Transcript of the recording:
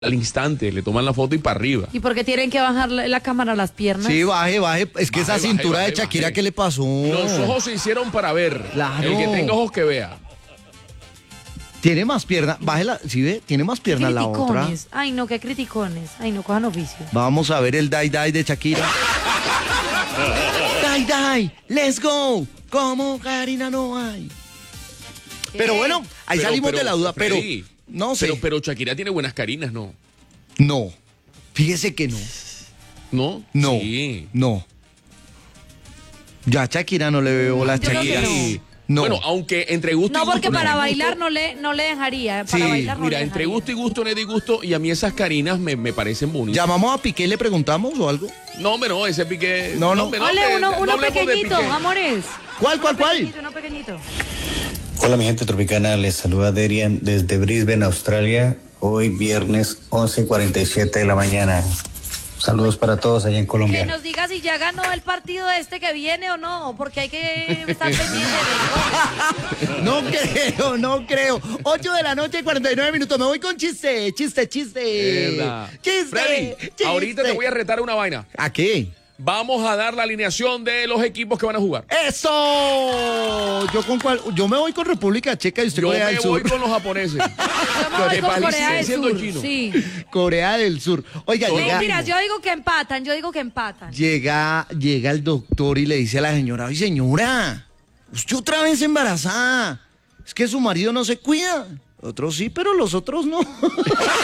al instante, le toman la foto y para arriba. ¿Y por qué tienen que bajar la cámara a las piernas? Sí, baje. Es que Baje, esa cintura baje, de Shakira, baje. ¿qué le pasó? Los ojos se hicieron para ver. Claro. El que tenga ojos que vea. Tiene más pierna. Bájela, ¿sí ve? Tiene más pierna la otra. Criticones. Ay, no, qué criticones. Ay, no, cojan oficio. Vamos a ver el die de Shakira. Die, let's go. Como Karina no hay. Pero bueno, ahí salimos de la duda, pero Freddy, no sé. Pero Shakira tiene buenas carinas, ¿no? No. Fíjese que no. ¿No? No. Sí. No. Ya a Shakira no le veo la Yo creo que Shakira. Sí. No. Bueno, aunque entre gusto y No, gusto. porque para no. bailar no le dejaría. Para Sí, bailar no Mira, le entre dejaría. gusto y gusto, no es disgusto, y a mí esas carinas me parecen bonitas. ¿Llamamos a Piqué y le preguntamos o algo? No, hombre, no, ese Piqué. No. hombre, no, Ole, no uno hablemos de pequeñito, Piqué. amores. ¿Cuál? Uno pequeñito. Hola mi gente tropicana, les saluda Derian desde Brisbane, Australia. Hoy viernes 11:47 de la mañana. Saludos para todos allá en Que Colombia. nos diga si ya ganó el partido este que viene o no, porque hay que estar pendiente de No creo. 8 de la noche, 49 minutos. Me voy con chiste. Verdad. Freddy, ahorita te voy a retar una vaina. ¿A qué? Vamos a dar la alineación de los equipos que van a jugar. ¡Eso! ¿Yo con cuál? Yo me voy con República Checa y usted Yo Corea me del voy Sur. con los japoneses. Yo me voy Que con parecen Corea del siendo Sur. chinos. Sí. Corea del Sur. Oiga, No, llega, mentiras, yo digo que empatan. llega el doctor y le dice a la señora, ay señora, usted otra vez embarazada. Es que su marido no se cuida. Otros sí, pero los otros no.